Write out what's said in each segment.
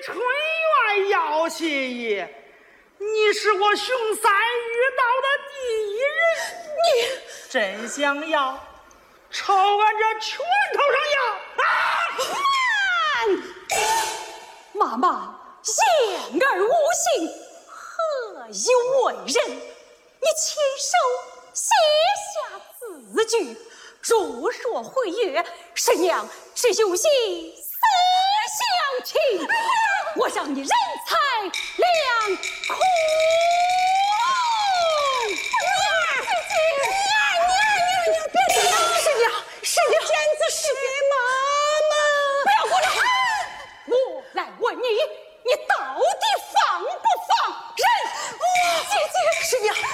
春院要谢爷，你是我熊三遇到的第一人， 你真想要朝俺这拳头上要！ 妈妈言而无信，何以为人？你亲手写下字据，若说回岳，师娘只有些思乡情，我让你人财两空。娘，别这样！师娘，简直是妈妈！不要过来！我来问你，你到底放不放人？姐姐，师娘，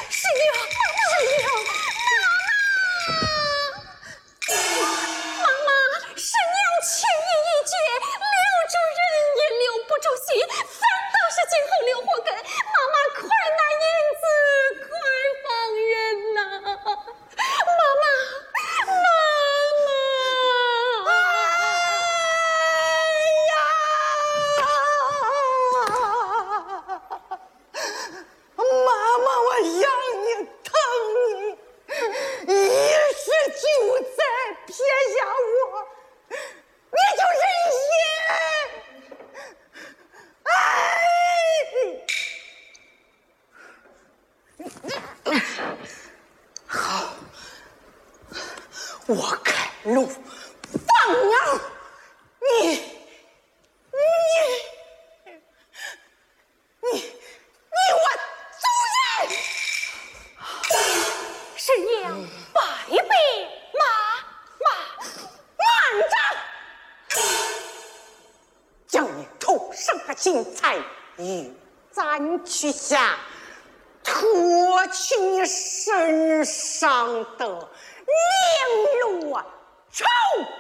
妈妈，师娘情意已决，留住人也留不住心，反倒是今后留祸根。妈妈，快拿银子，快放人呐！ 妈妈，我养你疼你，一时就在撇下我，你就忍心？好，我开路放鸟，你我走人！ 师娘，拜拜！ 慢着！将你头上的金钗一簪取下，脱去你身上的绫罗绸